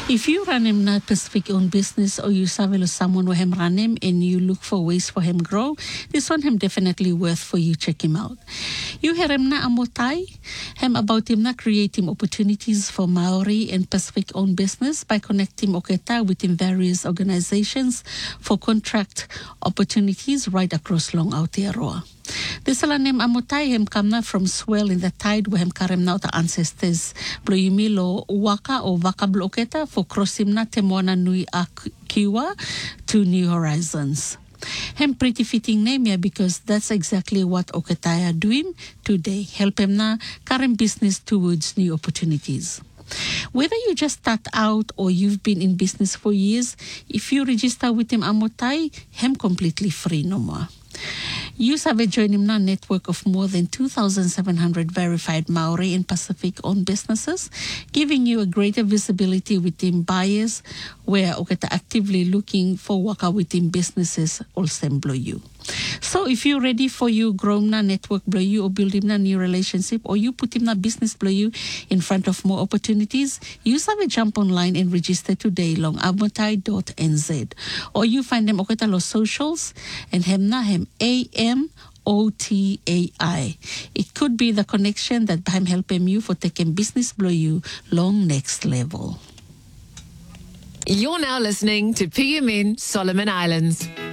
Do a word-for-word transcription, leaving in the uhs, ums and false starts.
If you run him na Pacific own business or you savvy someone who him run him and you look for ways for him grow, this one him definitely worth for you check him out. You hear him na amotai, him about him na creating opportunities for Maori and Pacific own business by connecting Oketa within various organizations for contract opportunities right across Long Aotearoa. This alanim amutai hem kamna from swell in the tide where hem karem na the ancestors bloyumilo waka o waka bloketa for crossing na temona nui a kiwa to new horizons. Hem pretty fitting name yeah, because that's exactly what Oketa are doing today. Help him na karem business towards new opportunities. Whether you just start out or you've been in business for years, if you register with him amutai, hem completely free no more. You have joined him now network of more than two thousand seven hundred verified Maori and Pacific-owned businesses, giving you a greater visibility within buyers where Oketa actively looking for waka within businesses also blow you. So if you're ready for you grow na network blow you or build him na new relationship or you put him na business blow you in front of more opportunities, you have a jump online and register today long amutai dot n z or you find them Oketa los socials and hem na hem A M O T A I. It could be the connection that I'm helping you for taking business blow you long next level. You're now listening to P M N Solomon Islands.